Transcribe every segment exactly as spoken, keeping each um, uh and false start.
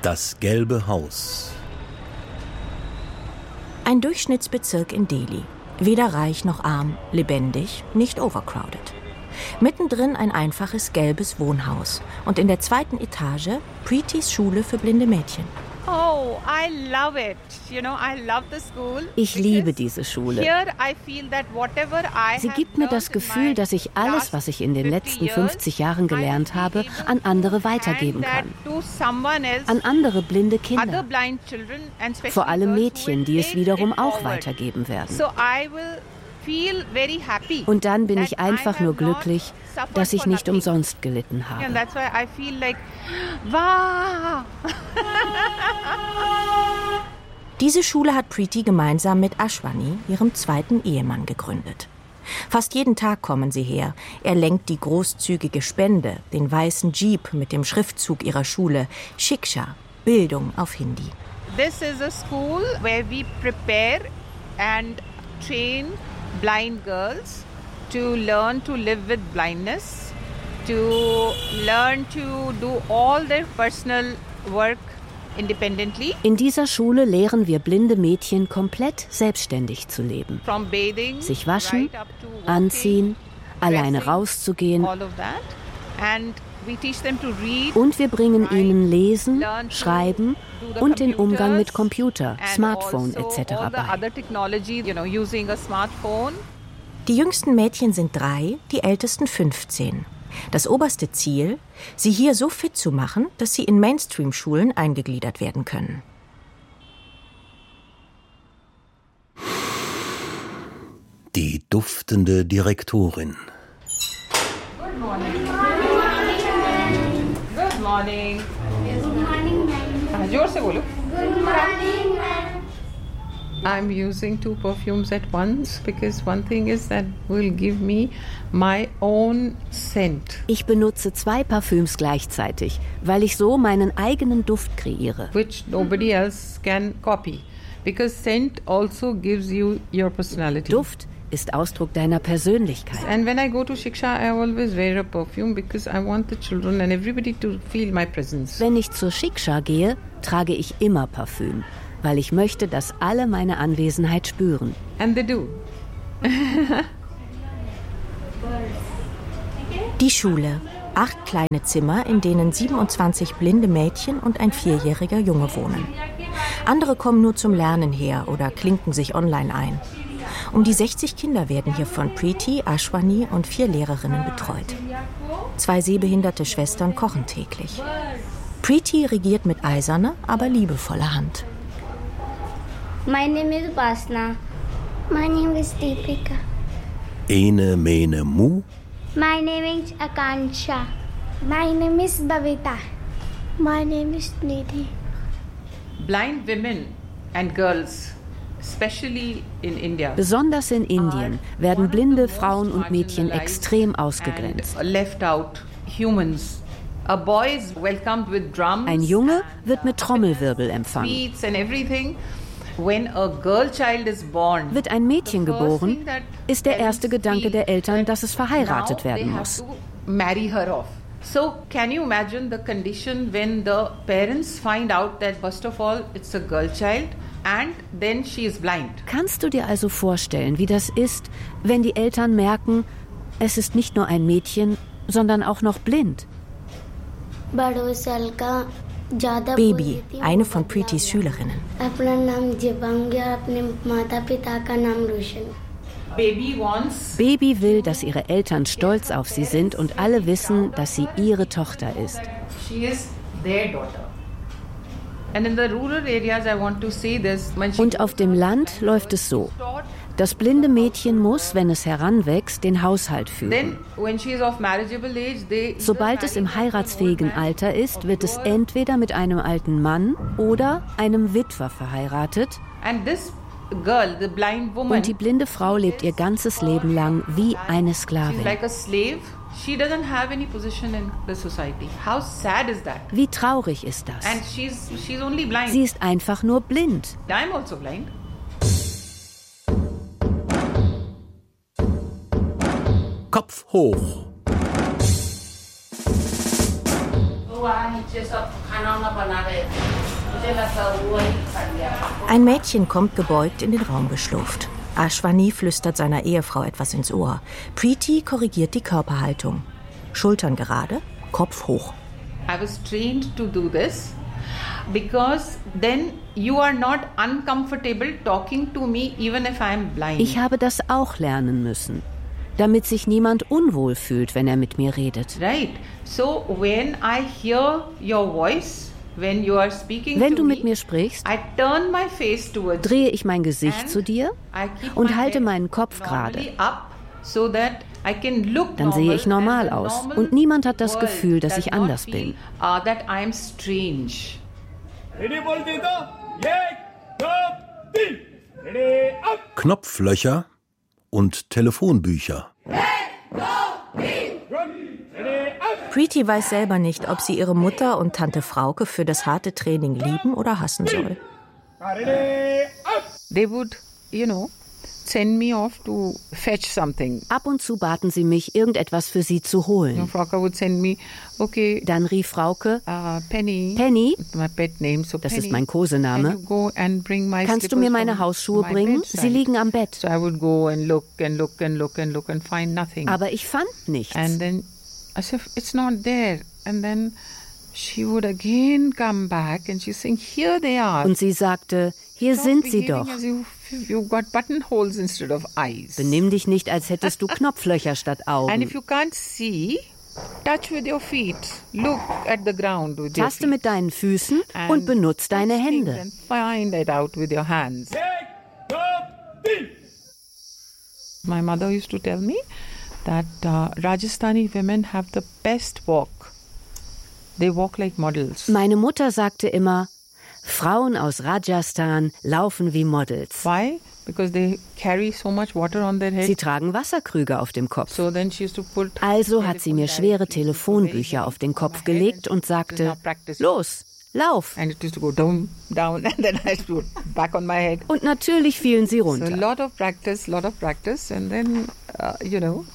Das Gelbe Haus. Ein Durchschnittsbezirk in Delhi. Weder reich noch arm, lebendig, nicht overcrowded. Mittendrin ein einfaches gelbes Wohnhaus und in der zweiten Etage Preetys Schule für blinde Mädchen. Oh, I love it. You know, I love the school. Ich liebe diese Schule. Sie gibt mir das Gefühl, dass ich alles, was ich in den letzten fünfzig Jahren gelernt habe, an andere weitergeben kann. An andere blinde Kinder. Vor allem Mädchen, die es wiederum auch weitergeben werden. Und dann bin ich einfach nur glücklich, dass ich nicht umsonst gelitten habe. Diese Schule hat Preety gemeinsam mit Ashwani, ihrem zweiten Ehemann, gegründet. Fast jeden Tag kommen sie her. Er lenkt die großzügige Spende, den weißen Jeep mit dem Schriftzug ihrer Schule, Shiksha, Bildung auf Hindi. This is a school where we prepare and train blind girls to learn to live with blindness, to learn to do all their personal work independently. In dieser Schule lehren wir blinde Mädchen komplett selbstständig zu leben. From bathing, sich waschen, right up to walking, anziehen, alleine dressing, rauszugehen. all of that. And we teach them to read, Und wir bringen write, ihnen Lesen, learn to Schreiben do the und den Umgang mit computers Computer, and Smartphone also et cetera all the bei. other technology, you know, using a smartphone. Die jüngsten Mädchen sind drei, die ältesten fünfzehn. Das oberste Ziel, sie hier so fit zu machen, dass sie in Mainstream-Schulen eingegliedert werden können. Die duftende Direktorin. Good morning. Good morning. Good morning, ma'am. जोर से बोलो. Good morning, ma'am. I'm using two perfumes at once because one thing is that will give me my own scent. Ich benutze zwei Parfüms gleichzeitig, weil ich so meinen eigenen Duft kreiere. Which nobody else can copy because scent also gives you your personality. Duft ist Ausdruck deiner Persönlichkeit. And when I go to Shiksha, I always wear a perfume because I want the children and everybody to feel my presence. Wenn ich zur Shiksha gehe, trage ich immer Parfüm, weil ich möchte, dass alle meine Anwesenheit spüren. And they do. Die Schule. Acht kleine Zimmer, in denen siebenundzwanzig blinde Mädchen und ein vierjähriger Junge wohnen. Andere kommen nur zum Lernen her oder klinken sich online ein. Um die sechzig Kinder werden hier von Preety, Ashwani und vier Lehrerinnen betreut. Zwei sehbehinderte Schwestern kochen täglich. Preety regiert mit eiserner, aber liebevoller Hand. My name is Basna. My name is Deepika. Ene, mene, mu. My name is Akansha. My name is Bhavita. My name is Nidhi. Blind women and girls, especially in India, Besonders in Indien werden blinde Frauen und Mädchen extrem ausgegrenzt. and left out humans. A boy is welcomed with drums, Ein Junge wird mit Trommelwirbel empfangen. sweets and everything. When a girl child is born, Wird ein Mädchen the first geboren, thing that ist der erste parents Gedanke feel der Eltern, that dass es verheiratet now werden they muss. have to marry her off. So can you imagine the condition when the parents find out that first of all it's a girl child and then she is blind? Kannst du dir also vorstellen, wie das ist, wenn die Eltern merken, es ist nicht nur ein Mädchen, sondern auch noch blind? Baby, eine von Preetys Schülerinnen. Baby wants Baby will, dass ihre Eltern stolz auf sie sind und alle wissen, dass sie ihre Tochter ist. she is their daughter. And in the rural areas I want to say this. When she Und auf dem Land läuft es so. Das blinde Mädchen muss, wenn es heranwächst, den Haushalt führen. then when she is of marriageable age, they Sobald es im heiratsfähigen Alter ist, wird es entweder mit einem alten Mann oder einem Witwer verheiratet. and this girl, the blind woman, Und die blinde Frau lebt ihr ganzes Leben lang wie eine she's Sklavin. like a slave. She doesn't have any position in the society. How sad is that? Wie traurig ist das? And she's she's only blind. Sie ist einfach nur blind. I'm also blind. Kopf hoch. Ein Mädchen kommt gebeugt in den Raum geschlurft. Ashwani flüstert seiner Ehefrau etwas ins Ohr. Preeti korrigiert die Körperhaltung. Schultern gerade, Kopf hoch. I was trained to do this because then you are not uncomfortable talking to me even if I am blind. Ich habe das auch lernen müssen, damit sich niemand unwohl fühlt, wenn er mit mir redet. Right. So when I hear your voice, when you are speaking Wenn to du mit me, mir sprichst, I turn my face towards drehe ich mein Gesicht and zu dir I keep und my halte head meinen Kopf gerade. normally up so that I can look Dann sehe ich normal normal aus and the und niemand hat das world Gefühl, dass does ich not anders feel, bin. uh, that I am strange. Knopflöcher und Telefonbücher. Preeti weiß selber nicht, ob sie ihre Mutter und Tante Frauke für das harte Training lieben oder hassen soll. They would, you know, send me off to fetch something. Ab und zu baten sie mich, irgendetwas für sie zu holen. Frauke would send me, okay, Dann rief Frauke, uh, Penny, Penny, my pet name, so das Penny, ist mein can Kosename, you go and bring my kannst du mir slippers meine from Hausschuhe my bringen? bedside? Sie liegen am Bett. So I would go and look and look and look and look and find nothing. Aber ich fand nichts. And then as if it's not there. And then she would again come back and she's saying, here they are. Und sie sagte, hier Stop sind sie behaving doch. as if you've got buttonholes instead of eyes. Benimm dich nicht, als hättest du Knopflöcher statt And if Augen. you can't see, touch with your feet. Look at the ground with your Taste feet. mit deinen Füßen And und benutz deine touch things Hände. and find it out with your hands. My mother used to tell me that uh, Rajasthani women have the best walk. They walk like models. Meine Mutter sagte immer, Frauen aus Rajasthan laufen wie Models. Why? Because they carry so much water on their head. Sie tragen Wasserkrüge auf dem Kopf. So then she used to put Also hat sie mir schwere Telefonbücher auf den Kopf gelegt und sagte, los, lauf. And it used to go down, down, and then I used to put back on my head. Und natürlich fielen sie So a runter. lot of practice, lot of practice, and then, uh, you know.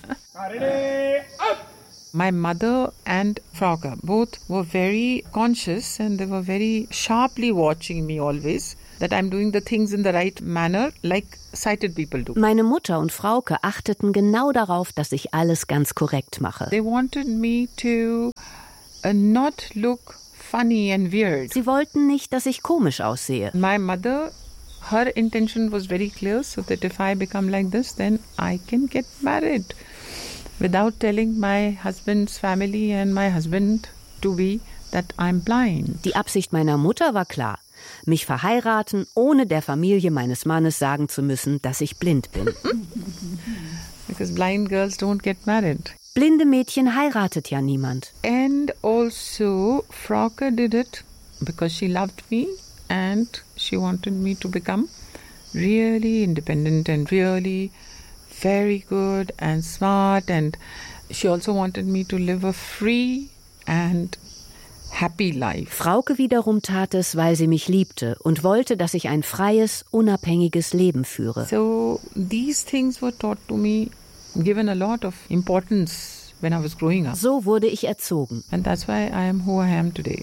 My mother and Frauke both were very conscious and they were very sharply watching me always, that I'm doing the things in the right manner, like sighted people do. Meine Mutter und Frauke achteten genau darauf, dass ich alles ganz korrekt mache. They wanted me to uh, not look funny and weird. Sie wollten nicht, dass ich komisch aussehe. My mother, her intention was very clear, so that if I become like this, then I can get married without telling my husband's family and my husband to be that I'm blind. Die Absicht meiner Mutter war klar. Mich verheiraten, ohne der Familie meines Mannes sagen zu müssen, dass ich blind bin. Because blind girls don't get married. Blinde Mädchen heiratet ja niemand. And also, Frauke did it because she loved me and she wanted me to become really independent and really very good and smart, and she also wanted me to live a free and happy life. Frauke wiederum tat es, weil sie mich liebte und wollte, dass ich ein freies, unabhängiges Leben führe. So these things were taught to me, given a lot of importance when I was growing up. So wurde ich erzogen. And that's why I am who I am today.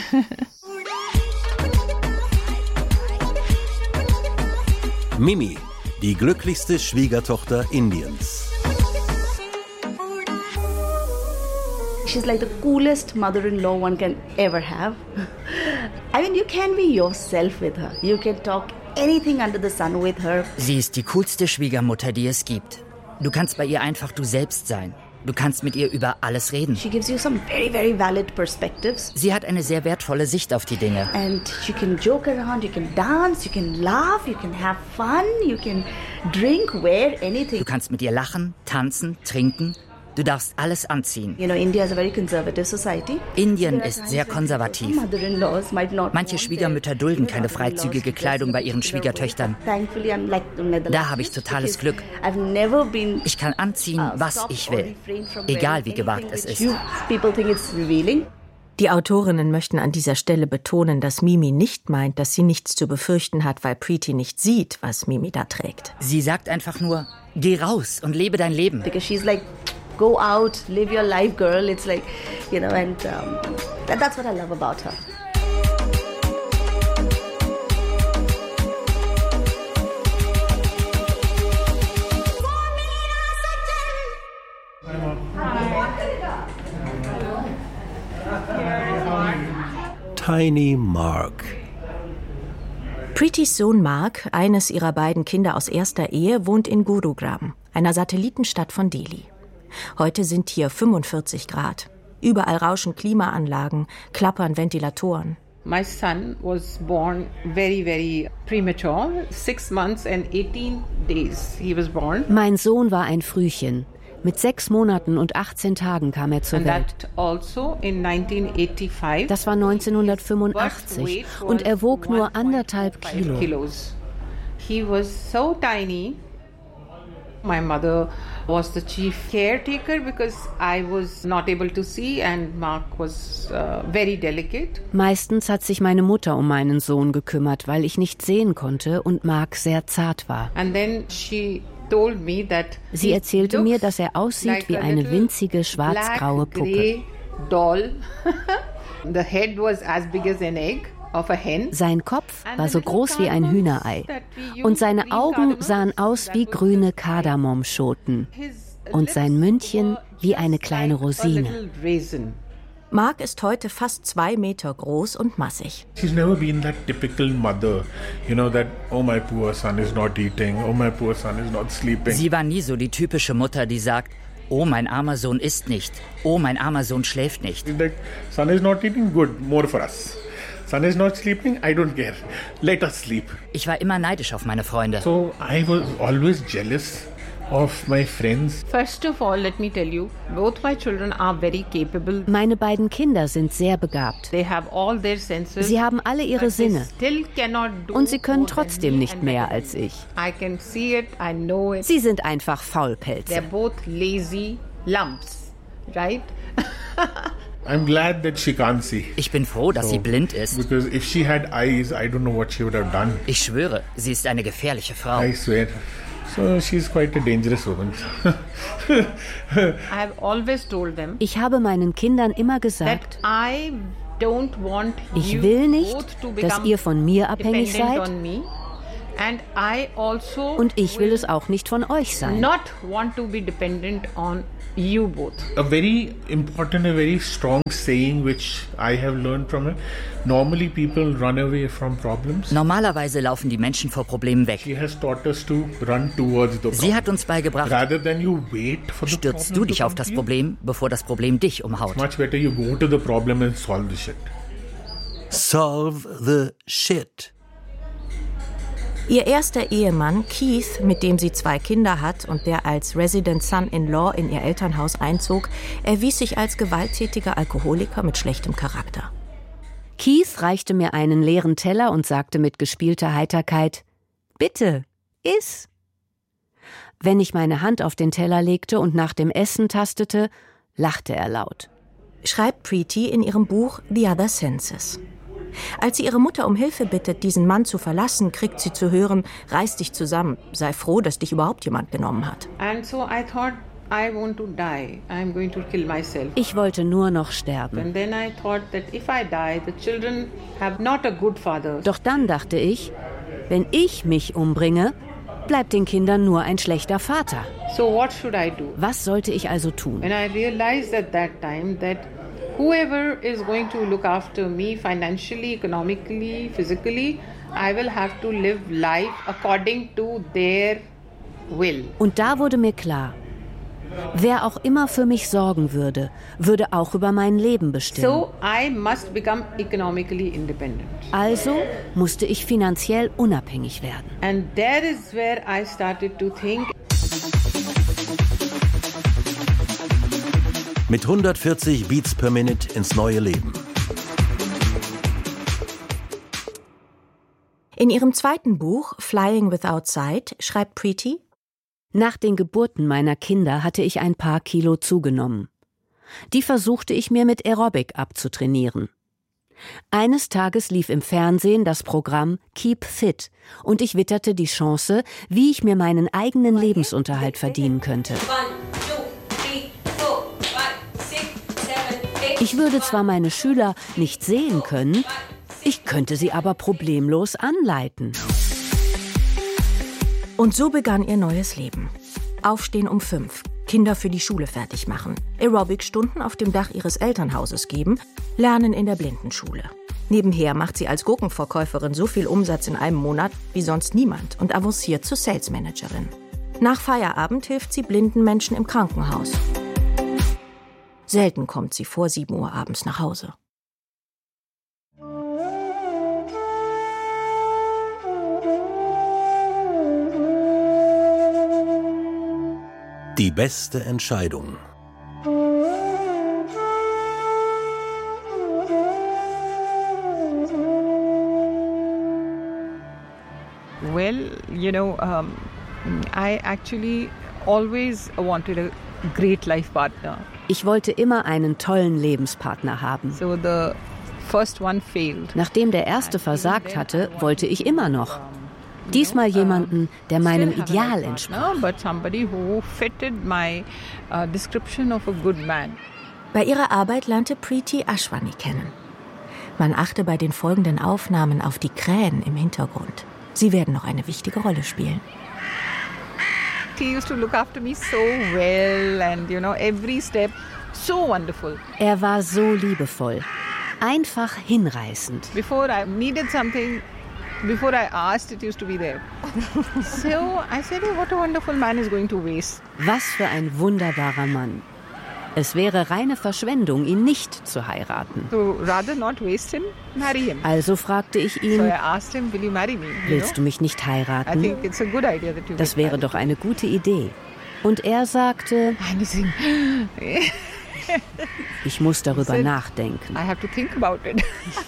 Mimi, die glücklichste Schwiegertochter Indiens. She's like the coolest mother-in-law one can ever have. I mean, you can be yourself with her. You can talk anything under the sun with her. Sie ist die coolste Schwiegermutter, die es gibt. Du kannst bei ihr einfach du selbst sein. Du kannst mit ihr über alles reden. She gives you some very, very valid perspectives. Sie hat eine sehr wertvolle Sicht auf die Dinge. And you can joke around, you can dance, you can laugh, you can have fun, you can drink, wear anything. Du kannst mit ihr lachen, tanzen, trinken. Du darfst alles anziehen. You know, India is a very conservative society. Indien ist sehr konservativ. Mother-in-laws might not Manche want Schwiegermütter their dulden keine mother-in-laws freizügige to dress Kleidung bei in a ihren particular way. Schwiegertöchtern. Thankfully, I'm like the Netherlands. Da habe ich totales Glück. I've never been Ich kann anziehen, uh, was stopped ich or will, refrained from egal wearing wie gewagt anything es which ist. you people think it's revealing. Die Autorinnen möchten an dieser Stelle betonen, dass Mimi nicht meint, dass sie nichts zu befürchten hat, weil Preeti nicht sieht, was Mimi da trägt. Sie sagt einfach nur, geh raus und lebe dein Leben. Because she's like, go out, live your life, girl. It's like, you know, and um, that, that's what I love about her. Tiny Mark. Preetys Sohn Mark, eines ihrer beiden Kinder aus erster Ehe, wohnt in Gurugram, einer Satellitenstadt von Delhi. Heute sind hier fünfundvierzig Grad. Überall rauschen Klimaanlagen, klappern Ventilatoren. My son was born very, very premature. Six months and eighteen days he was born. Mein Sohn war ein Frühchen. Mit sechs Monaten und achtzehn Tagen kam er zur Welt. Also in nineteen eighty-five, das war neunzehnhundertfünfundachtzig und er wog nur anderthalb Kilo. He was so tiny. My mother was the chief caretaker because I was not able to see and Mark was uh, very delicate. Meistens hat sich meine Mutter um meinen Sohn gekümmert, weil ich nicht sehen konnte und Mark sehr zart war. And then she told me that Sie erzählte mir, dass er aussieht like wie eine winzige schwarz-graue Puppe. Doll. The head was as big as an egg. Sein Kopf war so groß wie ein Hühnerei und seine Augen sahen aus wie grüne Kardamomschoten und sein Mündchen wie eine kleine Rosine. Mark ist heute fast zwei Meter groß und massig. She's never been that typical mother, you know, that oh my poor son is not eating, oh my poor son is not sleeping. Sie war nie so die typische Mutter, die sagt: Oh, mein armer Sohn isst nicht. Oh, mein armer Sohn schläft nicht. Like, son is not eating, good, more for us. Son is not sleeping, I don't care. Let us sleep. Ich war immer neidisch auf meine Freunde. So I was always jealous of my friends. First of all, let me tell you, both my children are very capable. Meine beiden Kinder sind sehr begabt. They have all their senses. Sie haben alle ihre Sinne. Still cannot do und sie können trotzdem nicht mehr als ich. I can see it, I know it. Sie sind einfach Faulpelze. They're both lazy lumps, right? I'm glad that she can't see. Ich bin froh, dass so, sie blind ist. Because if she had eyes, I don't know what she would have done. Ich schwöre, sie ist eine gefährliche Frau. I swear. So she's quite a dangerous woman. I have always told them. Ich habe meinen Kindern immer gesagt, I don't want ich will nicht, dass ihr von mir abhängig seid. And I also und ich will es auch nicht von euch sein. Not want to be dependent on you both. A very important, a very strong saying which I have learned from her. Normally people run away from problems. Normalerweise laufen die Menschen vor Problemen weg. She has taught us to run towards the problem. Sie hat uns beigebracht, rather than you wait for the stürzt du dich auf das Problem, bevor das Problem dich umhaut. It's much better you go to the problem and solve the shit. Solve the shit. Ihr erster Ehemann, Keith, mit dem sie zwei Kinder hat und der als Resident Son-in-Law in ihr Elternhaus einzog, erwies sich als gewalttätiger Alkoholiker mit schlechtem Charakter. Keith reichte mir einen leeren Teller und sagte mit gespielter Heiterkeit: Bitte, iss. Wenn ich meine Hand auf den Teller legte und nach dem Essen tastete, lachte er laut. Schreibt Preety in ihrem Buch The Other Senses. Als sie ihre Mutter um Hilfe bittet, diesen Mann zu verlassen, kriegt sie zu hören: Reiß dich zusammen, sei froh, dass dich überhaupt jemand genommen hat. And so I thought, I want to die. I'm going to kill myself. Ich wollte nur noch sterben. And then I thought that if I die, the children have not a good father. Doch dann dachte ich, wenn ich mich umbringe, bleibt den Kindern nur ein schlechter Vater. So what should I do? Was sollte ich also tun? And I realized at that time that whoever is going to look after me financially, economically, physically, I will have to live life according to their will. Und da wurde mir klar, wer auch immer für mich sorgen würde, würde auch über mein Leben bestimmen. So I must become economically independent. Also musste ich finanziell unabhängig werden. And that is where I started to think. Mit hundertvierzig Beats per Minute ins neue Leben. In ihrem zweiten Buch Flying Without Sight schreibt Preety: Nach den Geburten meiner Kinder hatte ich ein paar Kilo zugenommen. Die versuchte ich mir mit Aerobic abzutrainieren. Eines Tages lief im Fernsehen das Programm Keep Fit und ich witterte die Chance, wie ich mir meinen eigenen Lebensunterhalt verdienen könnte. Ich würde zwar meine Schüler nicht sehen können, ich könnte sie aber problemlos anleiten. Und so begann ihr neues Leben. Aufstehen um fünf, Kinder für die Schule fertig machen, Aerobic-Stunden auf dem Dach ihres Elternhauses geben, lernen in der Blindenschule. Nebenher macht sie als Gurkenverkäuferin so viel Umsatz in einem Monat wie sonst niemand und avanciert zur Salesmanagerin. Nach Feierabend hilft sie blinden Menschen im Krankenhaus. Selten kommt sie vor sieben Uhr abends nach Hause. Die beste Entscheidung. Well, you know, um, I actually always wanted a great life partner. Ich wollte immer einen tollen Lebenspartner haben. So the first one failed. Nachdem der erste versagt hatte, wollte ich immer noch. Diesmal jemanden, der meinem Ideal entsprach. Bei ihrer Arbeit lernte Preeti Ashwani kennen. Man achte bei den folgenden Aufnahmen auf die Krähen im Hintergrund. Sie werden noch eine wichtige Rolle spielen. He used to look after me so well and you know every step so wonderful. Er war so liebevoll, einfach hinreißend. Before I needed something, before I asked, it used to be there. So I said, oh, what a wonderful man is going to waste. Was für ein wunderbarer Mann. Es wäre reine Verschwendung, ihn nicht zu heiraten. So rather not waste him, marry him. Also fragte ich ihn, so I asked him, will you marry me? willst du mich nicht heiraten? I think it's a good idea that you das wäre doch eine gute Idee. Und er sagte, ich muss darüber said, nachdenken. I have to think about it.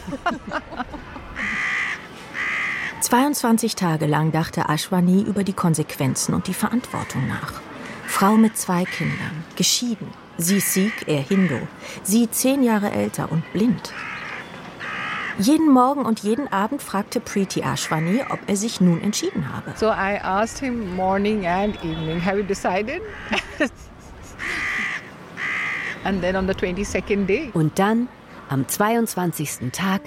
zweiundzwanzig Tage lang dachte Ashwani über die Konsequenzen und die Verantwortung nach. Frau mit zwei Kindern, geschieden. Sie Sikh, er Hindu. Sie zehn Jahre älter und blind. Jeden Morgen und jeden Abend fragte Preeti Ashwani, ob er sich nun entschieden habe. So I asked him morning and evening, have you decided? And then on the twenty-second day. Und dann, am zweiundzwanzigsten Tag,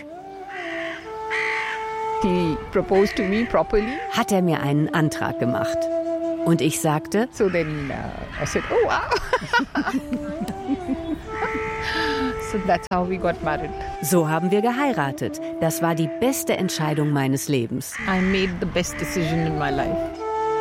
he proposed to me properly. Hat er mir einen Antrag gemacht. Und ich sagte, so then uh, I said, oh wow. So that's how we got married. So haben wir geheiratet. Das war die beste Entscheidung meines Lebens. I made the best decision in my life.